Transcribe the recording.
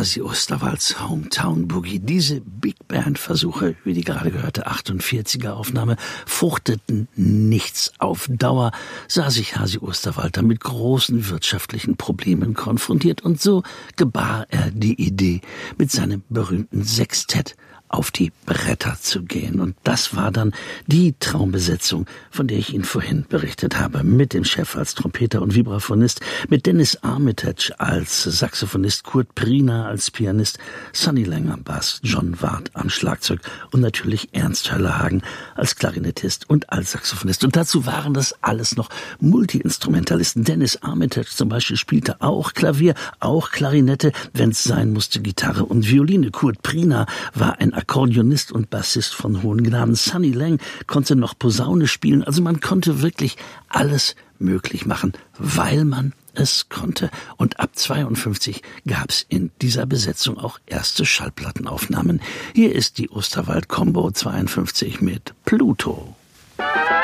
Hasi Osterwalds Hometown Boogie. Diese Big Band-Versuche, wie die gerade gehörte 48er-Aufnahme, fruchteten nichts. Auf Dauer sah sich Hasi Osterwalder mit großen wirtschaftlichen Problemen konfrontiert und so gebar er die Idee, mit seinem berühmten Sextett auf die Bretter zu gehen. Und das war dann die Traumbesetzung, von der ich Ihnen vorhin berichtet habe. Mit dem Chef als Trompeter und Vibraphonist, mit Dennis Armitage als Saxophonist, Kurt Priener als Pianist, Sonny Lang am Bass, John Ward am Schlagzeug und natürlich Ernst Höllerhagen als Klarinettist und als Saxophonist. Und dazu waren das alles noch Multi-Instrumentalisten. Dennis Armitage zum Beispiel spielte auch Klavier, auch Klarinette, wenn es sein musste, Gitarre und Violine. Kurt Priener war ein Akkordeonist und Bassist von hohen Gnaden. Sonny Lang konnte noch Posaune spielen. Also man konnte wirklich alles möglich machen, weil man es konnte. Und ab 52 gab's in dieser Besetzung auch erste Schallplattenaufnahmen. Hier ist die Osterwald Combo 52 mit Pluto.